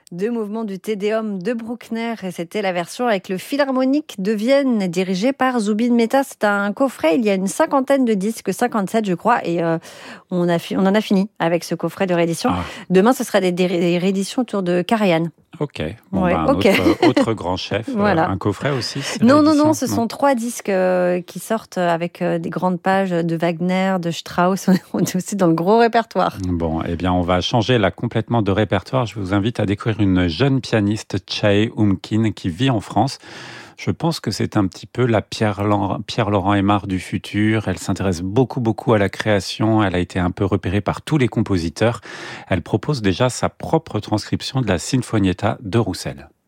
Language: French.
2 mouvements du Te Deum de Bruckner et c'était la version avec le Philharmonique de Vienne dirigé par Zubin Mehta. C'est un coffret, il y a une 50aine de disques, 57 je crois, et on en a fini avec ce coffret de réédition. Ah. Demain, ce sera des rééditions autour de Karajan. Ok, bon, Ouais, un autre grand chef, Voilà. un coffret aussi. Non, ce sont 3 disques qui sortent avec des grandes pages de Wagner, de Strauss. On est aussi dans le gros répertoire. Bon, eh bien, on va changer là complètement de répertoire. Je vous invite à découvrir une jeune pianiste, Chae Umkin, qui vit en France. Je pense que c'est un petit peu la Pierre-Laurent Aimard du futur. Elle s'intéresse beaucoup à la création. Elle a été un peu repérée par tous les compositeurs. Elle propose déjà sa propre transcription de la Sinfonietta de Roussel.